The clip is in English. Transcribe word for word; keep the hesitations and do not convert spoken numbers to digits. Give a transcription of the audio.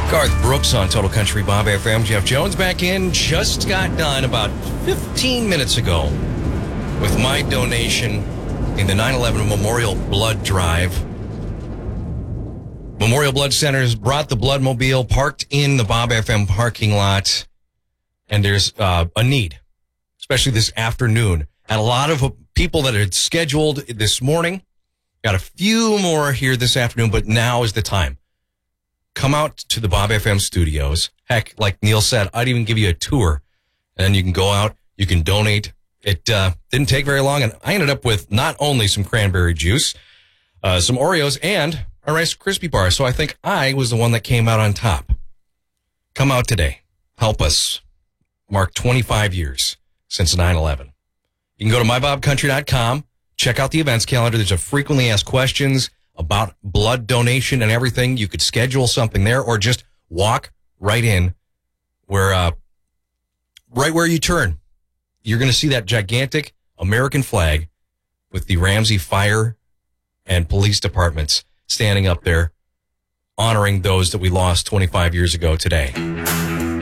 Garth Brooks on Total Country Bob F M. Jeff Jones back in. Just got done about fifteen minutes ago with my donation in the nine eleven Memorial Blood Drive. Memorial Blood Centers brought the Bloodmobile, parked in the Bob F M parking lot, and there's uh, a need, especially this afternoon. Had a lot of people that had scheduled this morning. Got a few more here this afternoon, but now is the time. Come out to the Bob F M studios. Heck, like Neil said, I'd even give you a tour. And then you can go out, you can donate. It uh, didn't take very long, and I ended up with not only some cranberry juice, uh, some Oreos, and a Rice Krispie bar. So I think I was the one that came out on top. Come out today. Help us mark twenty-five years since nine eleven. You can go to my bob country dot com, check out the events calendar. There's a frequently asked questions about blood donation and everything. You could schedule something there or just walk right in where, uh, right where you turn. You're going to see that gigantic American flag with the Ramsey Fire and Police Departments standing up there honoring those that we lost twenty-five years ago today.